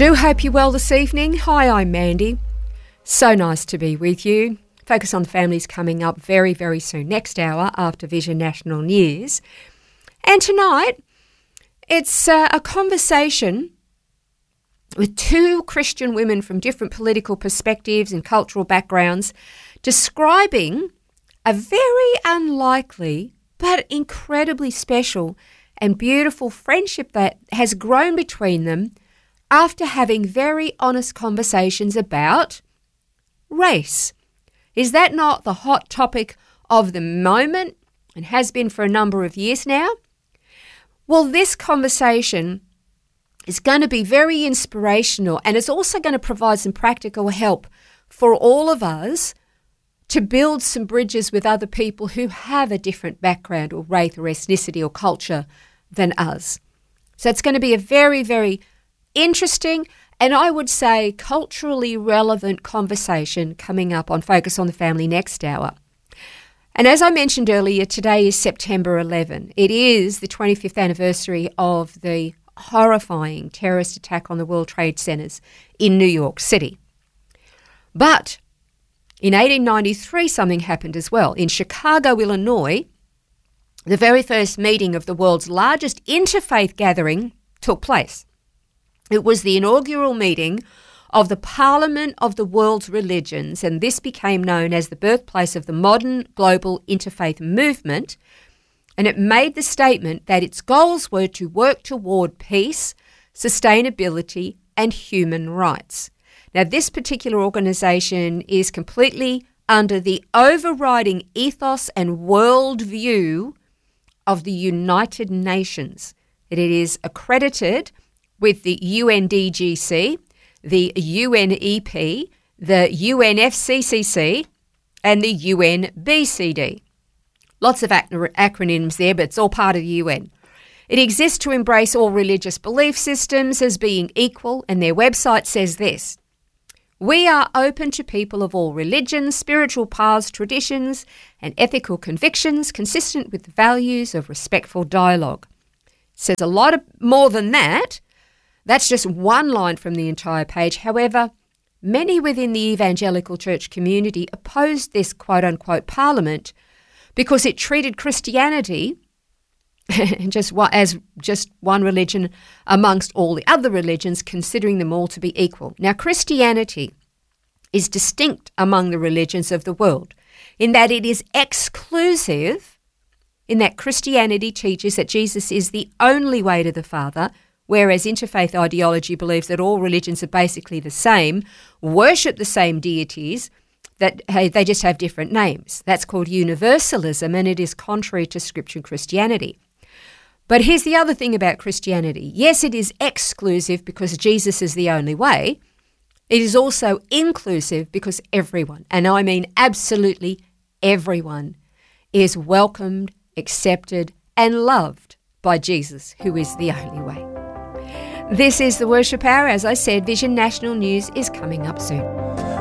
Do hope you're well this evening. Hi, I'm Mandy. So nice to be with you. Focus on the Family's coming up very, very soon, next hour after Vision National News. And tonight, it's a conversation with two Christian women from different political perspectives and cultural backgrounds describing a very unlikely but incredibly special and beautiful friendship that has grown between them after having very honest conversations about race. Is that not the hot topic of the moment and has been for a number of years now? Well, this conversation is going to be very inspirational, and it's also going to provide some practical help for all of us to build some bridges with other people who have a different background or race or ethnicity or culture than us. So it's going to be a very, very interesting and I would say culturally relevant conversation coming up on Focus on the Family next hour. And as I mentioned earlier, today is September 11. It is the 25th anniversary of the horrifying terrorist attack on the World Trade Centers in New York City. But in 1893, something happened as well. In Chicago, Illinois, the very first meeting of the world's largest interfaith gathering took place. It was the inaugural meeting of the Parliament of the World's Religions, and this became known as the birthplace of the modern global interfaith movement. And it made the statement that its goals were to work toward peace, sustainability, and human rights. Now, this particular organisation is completely under the overriding ethos and worldview of the United Nations. It is accredited with the UNDGC, the UNEP, the UNFCCC, and the UNBCD. Lots of acronyms there, but it's all part of the UN. It exists to embrace all religious belief systems as being equal, and their website says this: "We are open to people of all religions, spiritual paths, traditions, and ethical convictions consistent with the values of respectful dialogue." Says a lot more than that. That's just one line from the entire page. However, many within the evangelical church community opposed this quote-unquote parliament because it treated Christianity as just one religion amongst all the other religions, considering them all to be equal. Now, Christianity is distinct among the religions of the world in that it is exclusive, in that Christianity teaches that Jesus is the only way to the Father, whereas interfaith ideology believes that all religions are basically the same, worship the same deities, that they just have different names. That's called universalism, and it is contrary to Scripture and Christianity. But here's the other thing about Christianity. Yes, it is exclusive because Jesus is the only way. It is also inclusive because everyone, and I mean absolutely everyone, is welcomed, accepted, and loved by Jesus, who is the only way. This is the Worship Hour. As I said, Vision National News is coming up soon.